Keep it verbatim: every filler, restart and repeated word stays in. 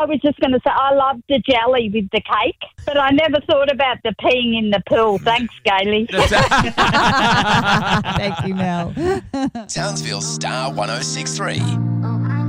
I was just going to say I love the jelly with the cake, but I never thought about the peeing in the pool. Thanks, Gailey. Thank you, Mel. Townsville Star one oh six three.